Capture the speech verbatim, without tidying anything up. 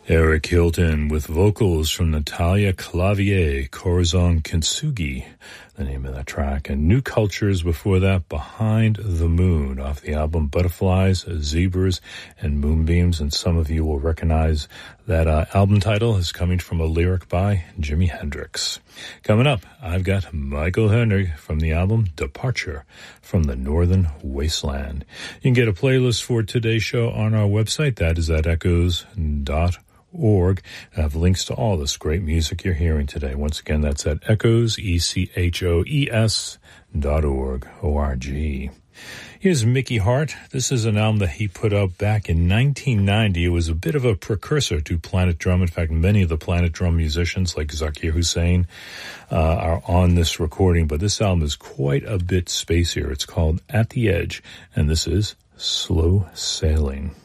Eric Hilton with vocals from Natalia Clavier, Corazon Kintsugi, the name of that track. And New Cultures before that, Behind the Moon, off the album Butterflies, Zebras, and Moonbeams. And some of you will recognize that uh, album title is coming from a lyric by Jimi Hendrix. Coming up, I've got Michael Henry from the album Departure from the Northern Wasteland. You can get a playlist for today's show on our website. That is at echoes dot org. I have links to all this great music you're hearing today. Once again, that's at echoes, E C H O E S dot org, O R G. Here's Mickey Hart. This is an album that he put out back in nineteen ninety. It was a bit of a precursor to Planet Drum. In fact, many of the Planet Drum musicians, like Zakir Hussain, uh, are on this recording. But this album is quite a bit spacier. It's called At the Edge, and this is Slow Sailing.